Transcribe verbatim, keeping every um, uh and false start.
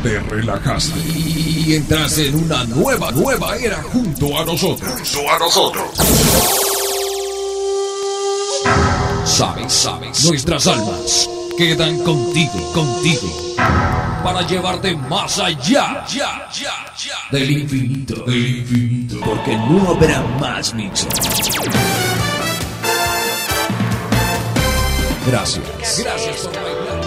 te relajaste y entraste en una nueva, nueva era junto a nosotros. Junto a nosotros. Sabes, sabes, nuestras almas quedan contigo, contigo, para llevarte más allá, ya, ya, ya, del infinito, del infinito, porque no habrá más mixos. Gracias, gracias por bailar.